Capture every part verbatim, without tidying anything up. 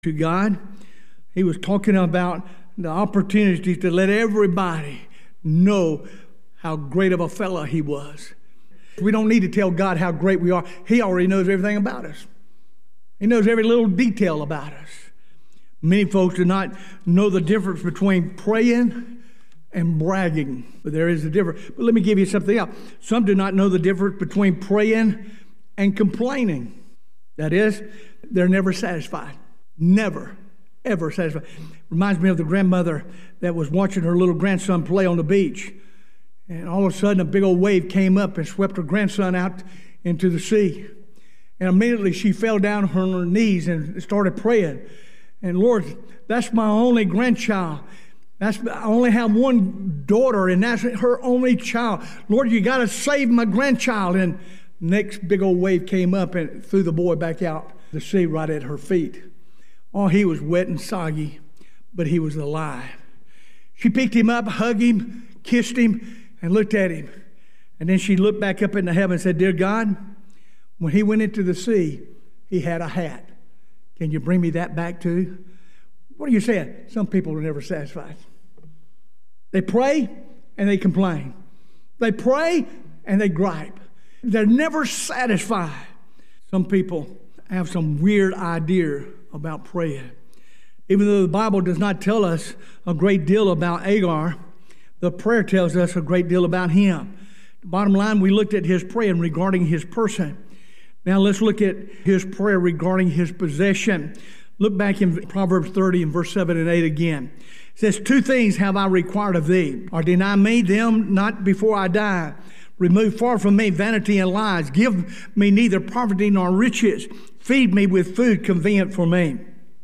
to God. He was talking about the opportunity to let everybody know how great of a fella he was. We don't need to tell God how great we are. He already knows everything about us. He knows every little detail about us. Many folks do not know the difference between praying and bragging, but there is a difference. But let me give you something else. Some do not know the difference between praying and complaining. That is, they're never satisfied. Never, ever satisfied. Reminds me of the grandmother that was watching her little grandson play on the beach. And all of a sudden, a big old wave came up and swept her grandson out into the sea. And immediately she fell down on her knees and started praying. And Lord, that's my only grandchild. That's, I only have one daughter, and that's her only child. Lord, you got to save my grandchild. And next big old wave came up and threw the boy back out the sea right at her feet. Oh, he was wet and soggy, but he was alive. She picked him up, hugged him, kissed him, and looked at him. And then she looked back up into heaven and said, Dear God, when he went into the sea, he had a hat. Can you bring me that back too? What are you saying? Some people are never satisfied. They pray and they complain. They pray and they gripe. They're never satisfied. Some people have some weird idea about praying. Even though the Bible does not tell us a great deal about Agar, the prayer tells us a great deal about him. The bottom line, we looked at his praying regarding his person. Now let's look at his prayer regarding his possession. Look back in Proverbs thirty and verse seven and eight again. It says, Two things have I required of thee, or deny me them not before I die. Remove far from me vanity and lies. Give me neither poverty nor riches. Feed me with food convenient for me.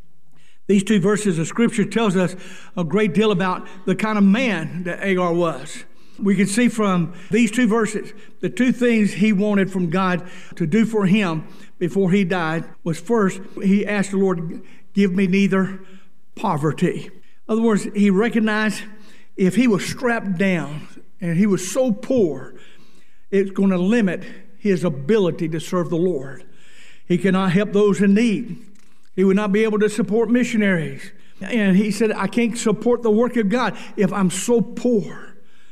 These two verses of Scripture tells us a great deal about the kind of man that Agar was. We can see from these two verses, the two things he wanted from God to do for him before he died was, first, he asked the Lord, give me neither poverty. In other words, he recognized if he was strapped down and he was so poor, it's going to limit his ability to serve the Lord. He cannot help those in need. He would not be able to support missionaries. And he said, I can't support the work of God if I'm so poor.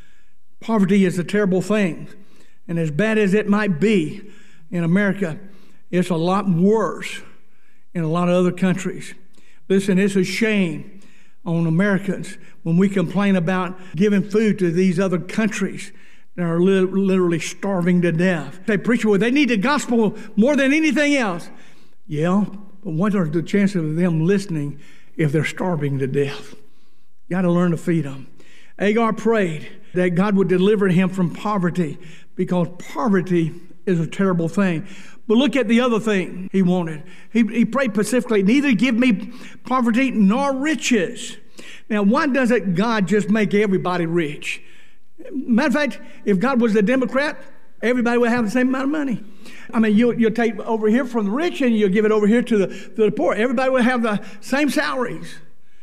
Poverty is a terrible thing. And as bad as it might be in America, it's a lot worse in a lot of other countries. Listen, it's a shame on Americans when we complain about giving food to these other countries that are li- literally starving to death. They preach, well, they need the gospel more than anything else. Yeah, but what are the chances of them listening if they're starving to death? You got to learn to feed them. Agar prayed that God would deliver him from poverty because poverty is a terrible thing. But look at the other thing he wanted. He, he prayed specifically, neither give me poverty nor riches. Now, why doesn't God just make everybody rich? Matter of fact, if God was a Democrat, everybody would have the same amount of money. I mean, you'll, you'll take over here from the rich and you'll give it over here to the, to the poor. Everybody would have the same salaries.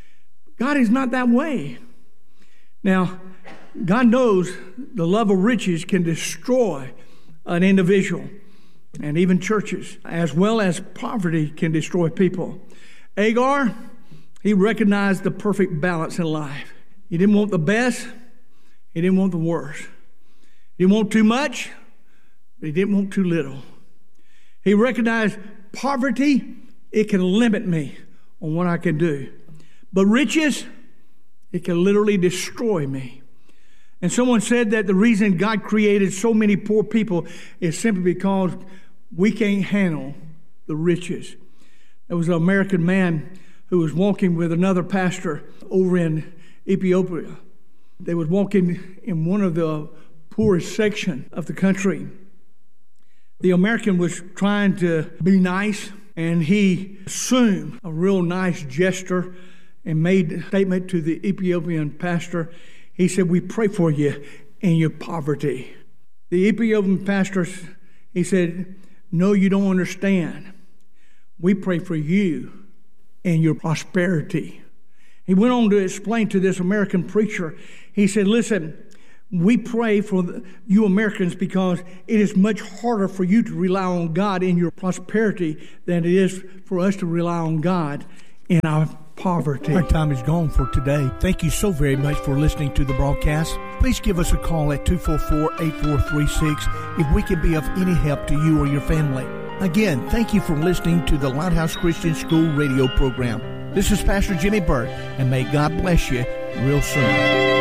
God is not that way. Now, God knows the love of riches can destroy an individual and even churches, as well as poverty can destroy people. Agar, he recognized the perfect balance in life. He didn't want the best. He didn't want the worst. He didn't want too much, but he didn't want too little. He recognized poverty, it can limit me on what I can do. But riches, it can literally destroy me. And someone said that the reason God created so many poor people is simply because we can't handle the riches. There was an American man who was walking with another pastor over in Ethiopia. They was walking in one of the poorest section of the country. The American was trying to be nice, and he assumed a real nice gesture and made a statement to the Ethiopian pastor. He said, we pray for you in your poverty. The Ethiopian pastor, he said, no, you don't understand. We pray for you in your prosperity. He went on to explain to this American preacher, he said, listen, we pray for the, you Americans because it is much harder for you to rely on God in your prosperity than it is for us to rely on God in our poverty. Our time is gone for today. Thank you so very much for listening to the broadcast. Please give us a call at two four four, eight four three six if we can be of any help to you or your family. Again, thank you for listening to the Lighthouse Christian School radio program. This is Pastor Jimmy Burt, and may God bless you real soon.